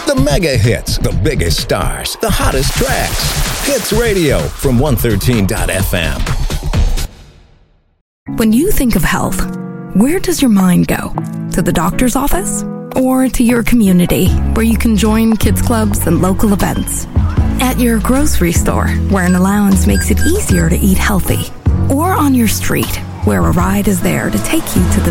The mega hits, the biggest stars, the hottest tracks. Hits Radio from 113.fm. When you think of health, where does your mind go? To the doctor's office? Or to your community, where you can join kids clubs and local events? At your grocery store, where an allowance makes it easier to eat healthy? Or on your street, where a ride is there to take you to the